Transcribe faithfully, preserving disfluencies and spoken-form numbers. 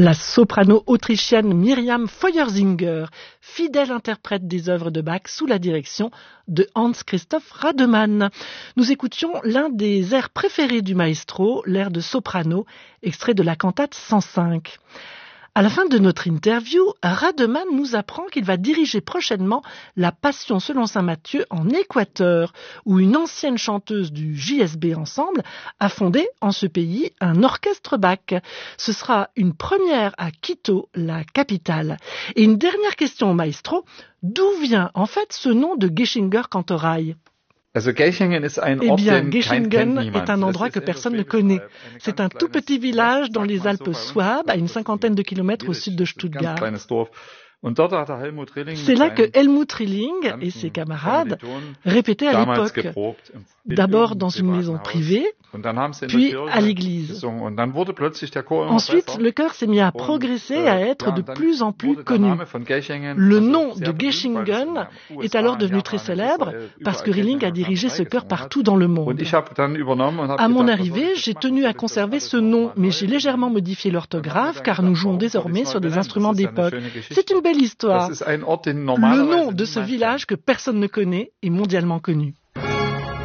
La soprano autrichienne Miriam Feuersinger, fidèle interprète des œuvres de Bach sous la direction de Hans-Christoph Rademann. Nous écoutions l'un des airs préférés du maestro, l'air de soprano, extrait de la cantate cent cinq. À la fin de notre interview, Rademann nous apprend qu'il va diriger prochainement la Passion selon saint Matthieu en Équateur, où une ancienne chanteuse du J S B Ensemble a fondé en ce pays un orchestre Bach. Ce sera une première à Quito, la capitale. Et une dernière question au maestro, d'où vient en fait ce nom de Geschinger Kantorei ? Also Geichingen ist ein Eh Ort, bien, den Geschinger kein niemand. est un endroit que personne ne connaît. C'est un tout petit village dans les Alpes Souabes, à une cinquantaine de kilomètres au sud de Stuttgart. C'est là que Helmut Rilling et ses camarades répétaient à l'époque, d'abord dans une maison privée, puis à l'église. Ensuite, le chœur s'est mis à progresser et à être de plus en plus connu. Le nom de Geichingen est alors devenu très célèbre parce que Rilling a dirigé ce chœur partout dans le monde. À mon arrivée, j'ai tenu à conserver ce nom, mais j'ai légèrement modifié l'orthographe car nous jouons désormais sur des instruments d'époque. C'est une belle histoire. Le nom de ce village que personne ne connaît est mondialement connu.